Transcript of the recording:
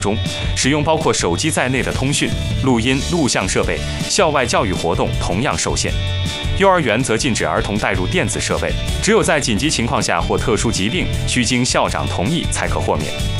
中，使用包括手机在内的通讯、录音、录像设备，校外教育活动同样受限。幼儿园则禁止儿童带入电子设备，只有在紧急情况下或特殊疾病，需经校长同意才可豁免。